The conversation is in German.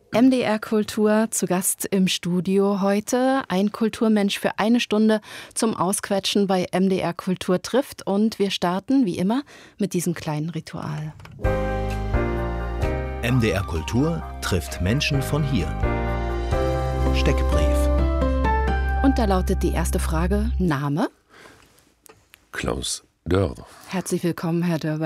MDR Kultur zu Gast im Studio heute. Ein Kulturmensch für eine Stunde zum Ausquetschen bei MDR Kultur trifft. Und wir starten, wie immer, mit diesem kleinen Ritual. MDR Kultur trifft Menschen von hier. Steckbrief. Und da lautet die erste Frage: Name? Klaus Dörr. Herzlich willkommen, Herr Dörr, bei